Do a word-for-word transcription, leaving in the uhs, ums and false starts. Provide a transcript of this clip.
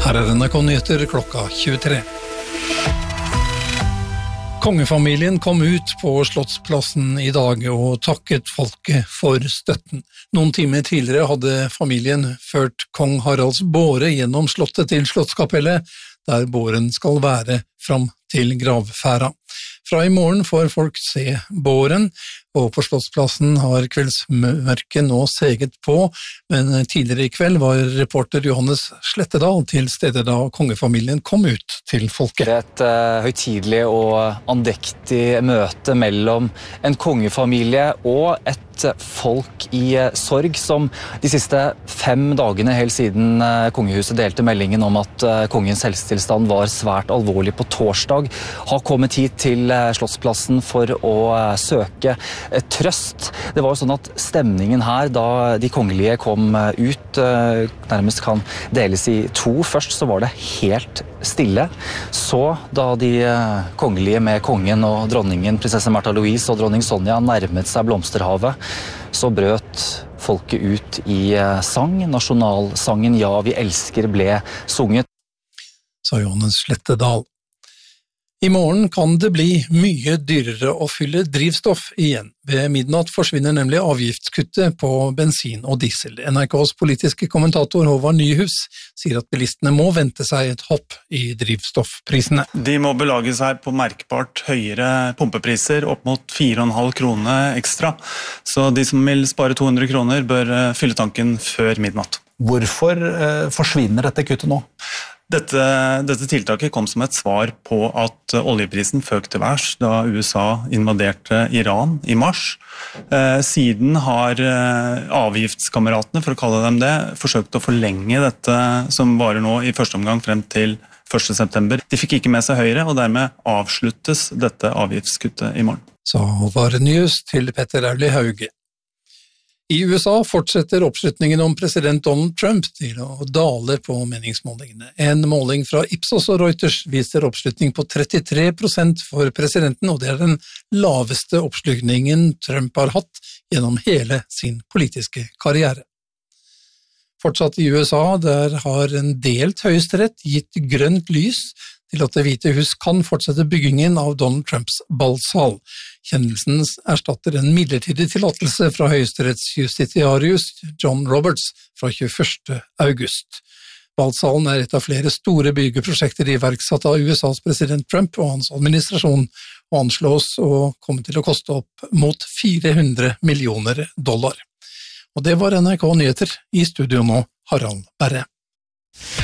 Her er N R K Nyheter klokka tjuetre. Kongefamilien kom ut på Slottsplassen i dag og takket folket for støtten. Noen timer tidligere hadde familien ført kong Haralds båre gjennom slottet til Slottskapellet, der båren skal være fram til gravferda. Fra i morgen får folk se båren, og på Slottsplassen har kveldsmørket nå seget på, men tidligere i kveld var reporter Johannes Slettedal til stede da kongefamilien kom ut til folket. Det er et uh, høytidelig og andektig møte mellom en kongefamilie og et folk i sorg som de siste fem dagene helt siden kongehuset delte meldingen om at kongens helsetilstand var svært alvorlig på torsdag, har kommet hit til Slottsplassen for å søke trøst. Det var jo sånn at stemningen her da de kongelige kom ut nærmest kan deles i to. Først så var det helt stille. Så da de kongelige med kongen og dronningen, prinsesse Märtha Louise og dronning Sonja nærmet seg blomsterhavet, så brøt folket ut i sang. Nasjonalsangen «Ja, vi elsker» ble sunget. Sa Johannes Slettedal. I morgen kan det bli mye dyrere å fylle drivstoff igjen. Ved midnatt forsvinner nemlig avgiftskuttet på bensin og diesel. N R K's politiske kommentator Håvard Nyhus sier at bilistene må vente seg et hopp i drivstoffprisene. De må belage seg på merkbart høyere pumpepriser, opp mot fire komma fem kroner ekstra. Så de som vil spare to hundre kroner bør fylle tanken før midnatt. Hvorfor eh, forsvinner dette kuttet nå? Dette, dette tiltaket kom som et svar på at oljeprisen føk til værs da U S A invaderte Iran i mars. Eh, siden har eh, avgiftskameratene, for å kalle dem det, forsøkt å forlenge dette som varer nå i første omgang frem til første september. De fikk ikke med seg Høyre, og dermed avsluttes dette avgiftskuttet i morgen. Så var det news til Petter Auli Hauge. I U S A fortsetter oppslutningen om president Donald Trump til å dale på meningsmålingene. En måling fra Ipsos og Reuters viser oppslutning på trettitre prosent for presidenten, og det er den laveste oppslutningen Trump har hatt gjennom hele sin politiske karriere. Fortsatt i U S A, der har en delt høyesterett gitt grønt lys til at Det hvite hus kan fortsette byggingen av Donald Trumps ballsal. Kjennelsen erstatter en midlertidig tillatelse fra høyesteretts justitiarius John Roberts fra tjueførste august. Ballsalen er et av flere store byggeprosjekter iverksatt av U S A's president Trump og hans administrasjon, og anslås å komme til å koste opp mot fire hundre millioner dollar. Og det var N R K Nyheter. I studio nå, Harald Berre.